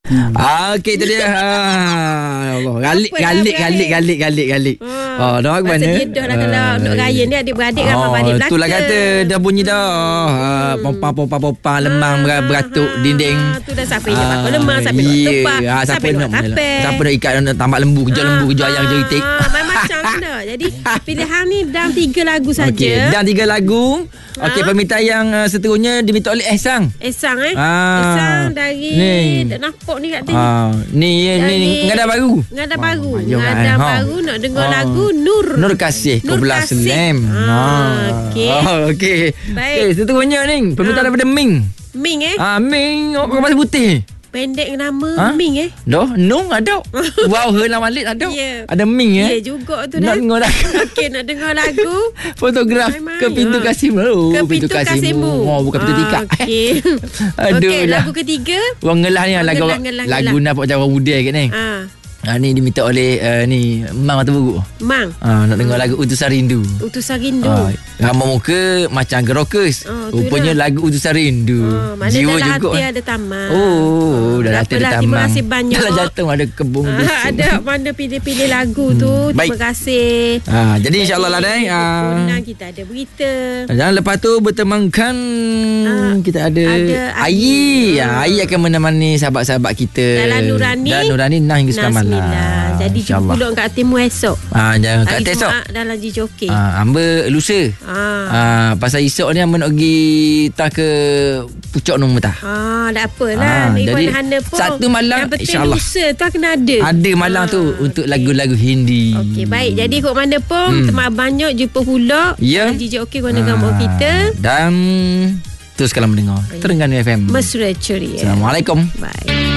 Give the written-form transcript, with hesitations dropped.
Okey, itu dia. Allah, galik. Oh, dah ke mana? Masa dia dah kalau nak raya ni adik-beradik ramai balik belaka. Itulah kata dah bunyi dah. Pompa lemang beratuk dinding. Tu dah siapa yang pakai lemang, siapa nak tepak, siapa nak kapel. Siapa nak ikat tambak lembu, kejar ayam jeritik. Macam mana. Jadi pilihan ni dalam 3 lagu saja. Okey, dan 3 lagu. Okey, permintaan yang seterusnya diminta oleh Ehsang. Ehsang Ehsang dari tak nampak ni kat sini. Ni ngada baru. Ngada baru nak dengar lagu Nur Kasih Kau Belah Selam. Okey. Baik. Seterusnya ni permintaan daripada Ming. Ming Ming orang pasal putih. Pendek nama Ming Dah, Nung ada. Wow, Helang Malik ada. Ada Ming Ya juga tu dah. Nak dengar lagu. Okey, nak dengar lagu. Fotograf ke pintu kasihmu. Ke pintu kasihmu. Oh, bukan pintu tikar. Okey. Okey, lagu ketiga. Orang ngelah ni lagu nampak macam orang muda kat ni. Ni diminta oleh ni Mang Mata Buruk. Mang. Nak dengar lagu Utusan Rindu. Utusan Rindu. Ramai muka macam gerokes. Rupanya lagu Utusan Rindu. Jiwa juga. Hati ada taman. Dah hati ada taman. Terima kasih banyak. Dalam jantung ada kebun. Ada mana pilih-pilih lagu tu. Terima kasih. Jadi insyaAllah lah Dai. Kita ada berita. Dan lepas tu bertemankan kita ada Ayi. Ayi akan menemani sahabat-sahabat kita. Dan Nurani 6 hingga 9 malam. Jadi jumpa dulu kat Timur esok. Jangan kat esok. Dalam JJOK. Hamba lusa. Pasal esok ni hamba nak pergi tak ke Pucuk Nung Metah. Tak apalah. Jadi satu malam insyaAllah. Lusa tu kena ada. Ada malam tu untuk lagu-lagu Hindi. Okey, baik. Jadi kot mana pun teman banyak jumpa pula. JJOK guna gambar kita. Dan terus kalau mendengar Terengganu FM Mesra Ceria. Assalamualaikum. Bye.